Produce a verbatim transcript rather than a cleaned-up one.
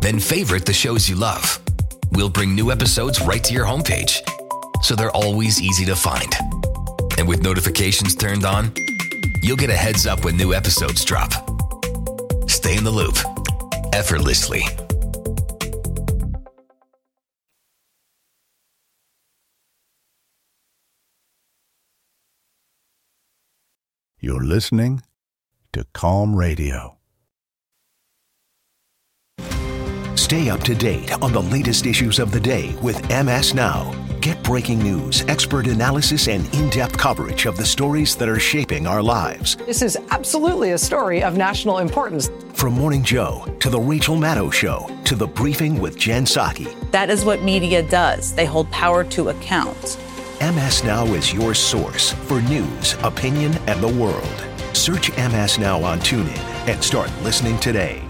Then favorite the shows you love. We'll bring new episodes right to your homepage, so they're always easy to find. And with notifications turned on, you'll get a heads up when new episodes drop. Stay in the loop, effortlessly. You're listening to Calm Radio. Stay up to date on the latest issues of the day with M S Now. Get breaking news, expert analysis, and in-depth coverage of the stories that are shaping our lives. This is absolutely a story of national importance. From Morning Joe to The Rachel Maddow Show to The Briefing with Jen Psaki. That is what media does. They hold power to account. M S Now is your source for news, opinion, and the world. Search M S Now on TuneIn and start listening today.